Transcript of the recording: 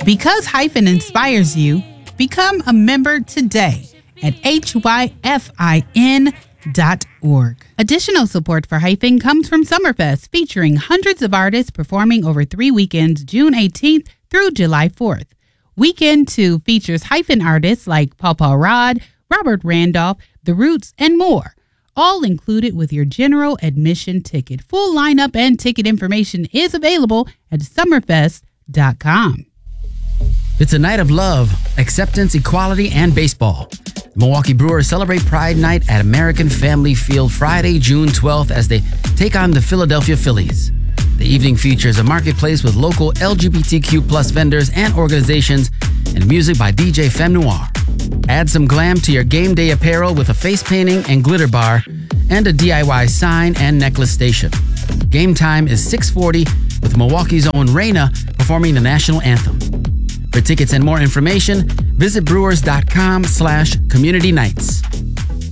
Because Hyphen inspires you, become a member today at hyphin.org. Additional support for Hyphen comes from Summerfest, featuring hundreds of artists performing over 3 weekends, June 18th through July 4th. Weekend 2 features Hyphen artists like Pawpaw Rod, Robert Randolph, The Roots, and more. All included with your general admission ticket. Full lineup and ticket information is available at summerfest.com. It's a night of love, acceptance, equality, and baseball. The Milwaukee Brewers celebrate Pride Night at American Family Field Friday, June 12th as they take on the Philadelphia Phillies. The evening features a marketplace with local LGBTQ plus vendors and organizations and music by DJ Femme Noir. Add some glam to your game day apparel with a face painting and glitter bar and a DIY sign and necklace station. Game time is 6:40 with Milwaukee's own Raina performing the national anthem. For tickets and more information, visit brewers.com/community nights.